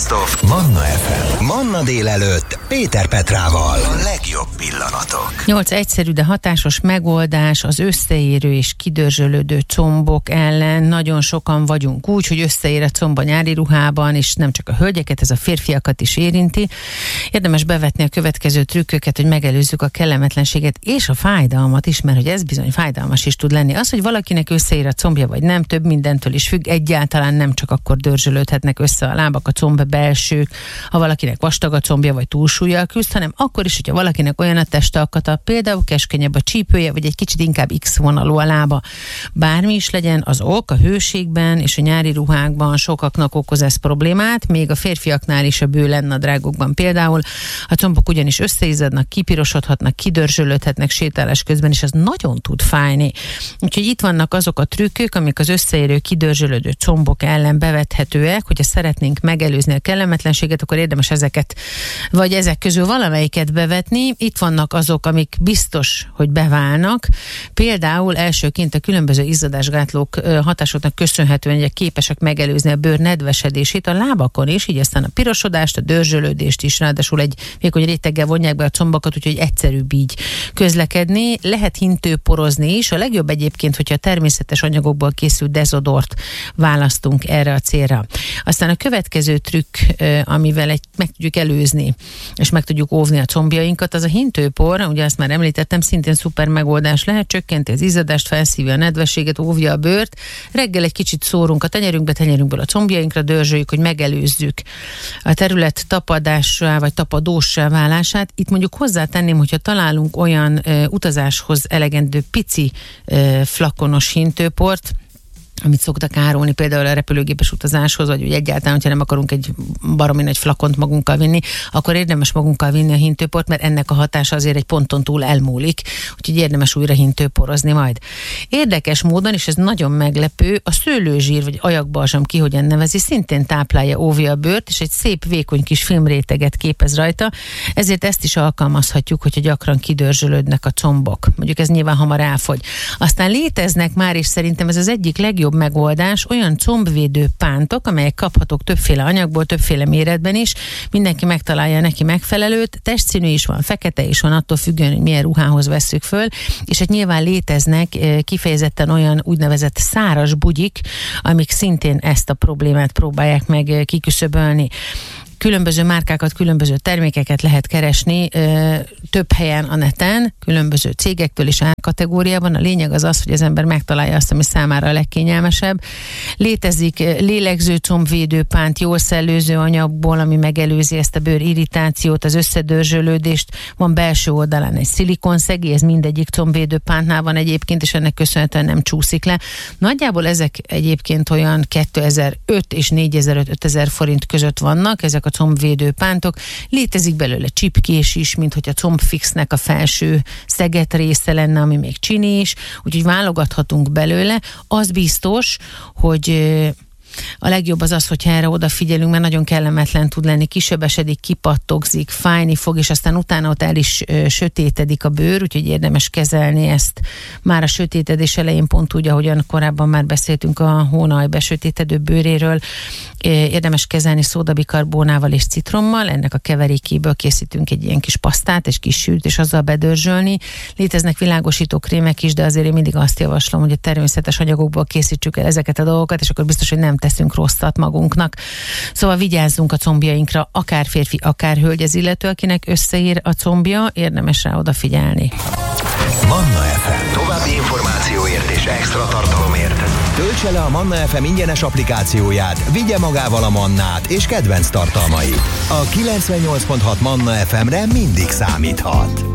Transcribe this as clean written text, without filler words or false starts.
Best of Manna FM. Manna délelőtt Péter Petrával. A legjobb pillanatok. 8 egyszerű, de hatásos megoldás az összeérő és kidörzsölődő combok ellen. Nagyon sokan vagyunk úgy, hogy összeér a comb a nyári ruhában, és nem csak a hölgyeket, ez a férfiakat is érinti. Érdemes bevetni a következő trükköket, hogy megelőzzük a kellemetlenséget és a fájdalmat is, mert hogy ez bizony fájdalmas is tud lenni. Az, hogy valakinek összeér a combja vagy nem, több mindentől is függ, egyáltalán nem csak akkor dörzsölődhetnek össze a lábak, a comb belső, ha valakinek vastag a combja vagy túlsúllyal küzd, hanem akkor is, hogyha valakinek olyan a testalkata, például keskenyebb a csípője, vagy egy kicsit inkább X-vonalú a lába. Bármi is legyen, az ok a hőségben és a nyári ruhákban sokaknak okoz ez problémát, még a férfiaknál is a bő lennadrágokban például. A combok ugyanis összeizzadnak, kipirosodhatnak, kidörzsölődhetnek sétálás közben, és ez nagyon tud fájni. Úgyhogy itt vannak azok a trükkök, amik az összeérő, kidörzsölődő combok ellen bevethetőek, hogyha szeretnénk megelőzni a kellemetlenséget, akkor érdemes ezeket, vagy ezek közül valamelyiket bevetni. Itt vannak azok, amik biztos, hogy beválnak. Például elsőként a különböző izzadásgátlók hatásoknak köszönhetően ugye képesek megelőzni a bőr nedvesedését a lábakon is, így aztán a pirosodást, a dörzsölődést is, ráadásul egy vékony réteggel vonják be a combokat, úgyhogy egyszerűbb így közlekedni. Lehet hintőporozni is. A legjobb egyébként, hogyha természetes anyagokból készült dezodort választunk erre a célra. Aztán a következő trükk, amivel meg tudjuk előzni, és meg tudjuk óvni a combjainkat, az a hintőpor, ugye ezt már említettem, szintén szuper megoldás lehet, csökkenti az izzadást, felszívja a nedvességet, óvja a bőrt. Reggel egy kicsit szórunk a tenyerünkből a combjainkra, dörzsöljük, hogy megelőzzük a terület tapadássá vagy tapadóssá válását. Itt mondjuk hozzátenném, hogyha találunk olyan utazáshoz elegendő pici flakonos hintőport, amit szoktak árulni például a repülőgépes utazáshoz, vagy egyáltalán, hogyha nem akarunk egy baromi nagy flakont magunkkal vinni, akkor érdemes magunkkal vinni a hintőport, mert ennek a hatása azért egy ponton túl elmúlik, úgyhogy érdemes újra hintőporozni majd. Érdekes módon, és ez nagyon meglepő, a szőlőzsír, vagy ajakbalzsam, ki hogyan nevezi, szintén táplálja, óvja a bőrt, és egy szép vékony kis filmréteget képez rajta, ezért ezt is alkalmazhatjuk, hogyha gyakran kidörzsölődnek a combok. Mondjuk ez nyilván hamar elfogy. Aztán léteznek már, és szerintem ez az egyik legjobb megoldás, olyan combvédő pántok, amelyek kaphatók többféle anyagból, többféle méretben is, mindenki megtalálja neki megfelelőt, testszínű is van, fekete is van, attól függően, hogy milyen ruhához vesszük föl, és hát nyilván léteznek kifejezetten olyan úgynevezett száraz bugyik, amik szintén ezt a problémát próbálják meg kiküszöbölni. Különböző márkákat, különböző termékeket lehet keresni több helyen a neten, különböző cégektől is árkategóriában. A lényeg az, hogy az ember megtalálja azt, ami számára a legkényelmesebb. Létezik lélegző combvédőpánt, jól szellőző anyagból, ami megelőzi ezt a bőr irritációt, az összedörzsölődést. Van belső oldalán egy szilikonszegi, ez mindegyik combvédőpántnál van egyébként, és ennek köszönhetően nem csúszik le. Nagyjából ezek egyébként olyan 2005 és 4000-5000 forint között vannak, ezek a combvédő pántok. Létezik belőle csipkés is, mint hogy a combfixnek a felső szeget része lenne, ami még csini is, úgyhogy válogathatunk belőle. Az biztos, hogy a legjobb az, hogyha erre odafigyelünk, mert nagyon kellemetlen tud lenni, kisebesedik, kipattogzik, fájni fog, és aztán utána ott el is sötétedik a bőr, úgyhogy érdemes kezelni ezt már a sötétedés elején, pont úgy, ahogyan korábban már beszéltünk a hónaj besötétedő bőréről. Érdemes kezelni szódabikarbónával és citrommal, ennek a keverékéből készítünk egy ilyen kis pasztát, egy kis sült, és azzal bedörzsölni. Léteznek világosító krémek is, de azért én mindig azt javaslom, hogy a természetes anyagokból készítsük el ezeket a dolgokat, és akkor biztos, hogy nem teszünk rosszat magunknak. Szóval vigyázzunk a combjainkra, akár férfi, akár hölgy az illető, akinek összeér a combja, érdemes rá odafigyelni. Manna FM. További információért és extra tartalomért töltse le a Manna FM ingyenes applikációját, vigye magával a Mannát és kedvenc tartalmait. A 98.6 Manna FM-re mindig számíthat.